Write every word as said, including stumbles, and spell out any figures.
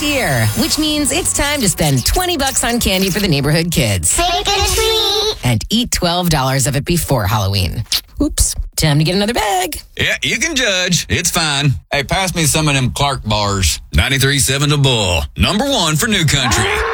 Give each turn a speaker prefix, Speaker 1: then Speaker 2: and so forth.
Speaker 1: here, which means it's time to spend twenty bucks on candy for the neighborhood kids.
Speaker 2: Trick or treat!
Speaker 1: And eat twelve dollars of it before Halloween. Oops. Time to get another bag.
Speaker 3: Yeah, you can judge. It's fine. Hey, pass me some of them Clark bars. ninety-three point seven The Bull. Number one for New Country.